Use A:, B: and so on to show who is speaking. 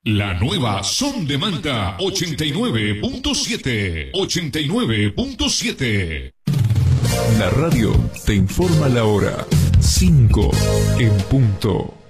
A: La nueva Son de Manta 89.7. 89.7.
B: La radio te informa la hora. 5 en punto.